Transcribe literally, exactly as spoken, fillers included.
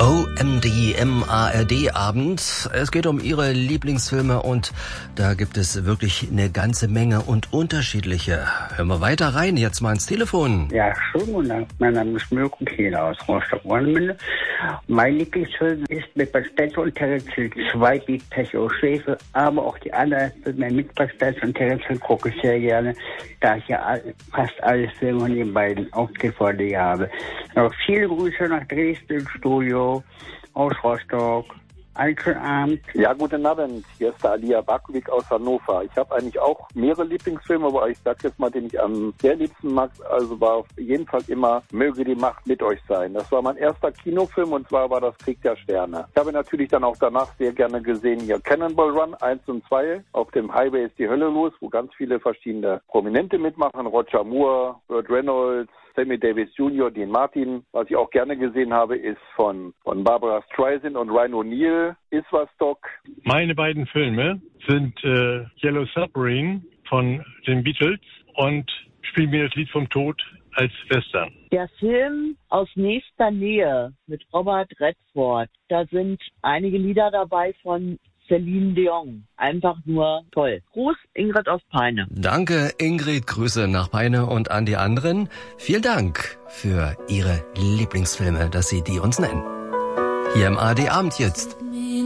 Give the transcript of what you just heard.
O M D, M A R D-Abend. Es geht um Ihre Lieblingsfilme und da gibt es wirklich eine ganze Menge und unterschiedliche. Hören wir weiter rein, jetzt mal ins Telefon. Ja, schönen guten Tag. Mein Name ist Mirko Kehler aus Rostock-Warnemünde. Mein Lieblingsfilm ist mit Bud Spencer und Terence Hill zwei, Beat, Pech und Schwefel, aber auch die anderen Filme mit Bud Spencer und Terence Hill gucke ich sehr gerne, da ich ja fast alle Filme von den beiden auf D V D habe. Noch viele Grüße nach Dresden, Studio, aus Rostock. Einen schönen Abend. Ja, guten Abend. Hier ist der Alia Bakovic aus Hannover. Ich habe eigentlich auch mehrere Lieblingsfilme, aber ich sage jetzt mal, den ich am sehr liebsten mag, also war auf jeden Fall immer Möge die Macht mit euch sein. Das war mein erster Kinofilm und zwar war das Krieg der Sterne. Ich habe natürlich dann auch danach sehr gerne gesehen hier Cannonball Run eins und zwei. Auf dem Highway ist die Hölle los, wo ganz viele verschiedene Prominente mitmachen. Roger Moore, Burt Reynolds, Sammy Davis Junior, Dean Martin. Was ich auch gerne gesehen habe, ist von, von Barbara Streisand und Ryan O'Neal, Iswastock. Meine beiden Filme sind äh, Yellow Submarine von den Beatles und Spiel mir das Lied vom Tod als Western. Der Film Aus nächster Nähe mit Robert Redford. Da sind einige Lieder dabei von Celine Dion. Einfach nur toll. Gruß, Ingrid aus Peine. Danke, Ingrid. Grüße nach Peine und an die anderen. Vielen Dank für Ihre Lieblingsfilme, dass Sie die uns nennen. Hier im A R D-Abend jetzt.